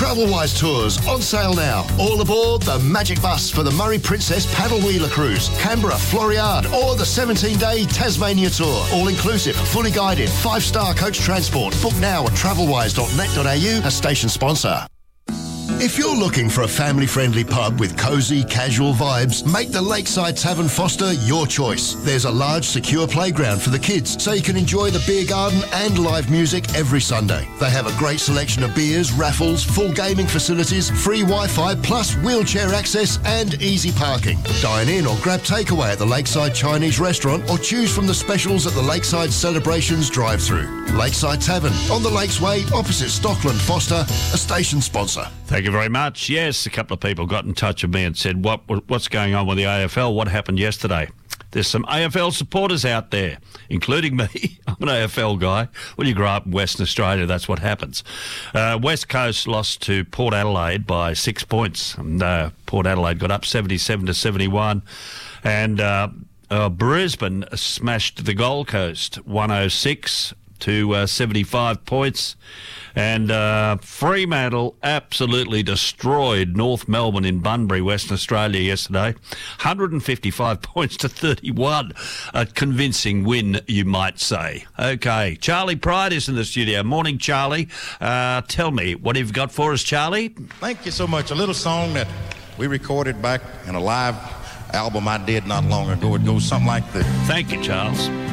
Travelwise Tours on sale now. All aboard the Magic Bus for the Murray Princess Paddle Wheeler Cruise, Canberra, Floriade, or the 17-day Tasmania Tour. All inclusive, fully guided, 5-star coach transport. Book now at travelwise.net.au, a station sponsor. If you're looking for a family-friendly pub with cosy, casual vibes, make the Lakeside Tavern Foster your choice. There's a large, secure playground for the kids, so you can enjoy the beer garden and live music every Sunday. They have a great selection of beers, raffles, full gaming facilities, free Wi-Fi, plus wheelchair access and easy parking. Dine in or grab takeaway at the Lakeside Chinese restaurant or choose from the specials at the Lakeside Celebrations drive-thru. Lakeside Tavern, on the Lakes Way, opposite Stockland Foster, a station sponsor. Thank you very much. Yes, a couple of people got in touch with me and said, what's going on with the AFL? What happened yesterday? There's some AFL supporters out there, including me. I'm an AFL guy. When you grow up in Western Australia, that's what happens. West Coast lost to Port Adelaide by 6 points. And, Port Adelaide got up 77-71. And Brisbane smashed the Gold Coast 106 to 75 points. And Fremantle absolutely destroyed North Melbourne in Bunbury, Western Australia yesterday. 155 points to 31. A convincing win, you might say. Okay, Charlie Pride is in the studio. Morning, Charlie. Tell me, what have you got for us, Charlie? Thank you so much. A little song that we recorded back in a live album I did not long ago. It goes something like this. Thank you, Charles.